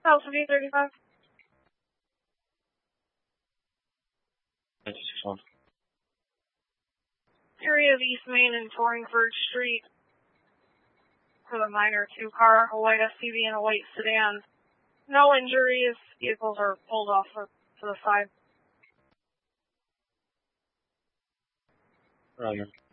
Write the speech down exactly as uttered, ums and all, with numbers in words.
Alpha V thirty-five. ninety-six one. Area of East Main and Torringford Street. For the minor two car, a white S U V and a white sedan. No injuries. Vehicles are pulled off to the side. Roger.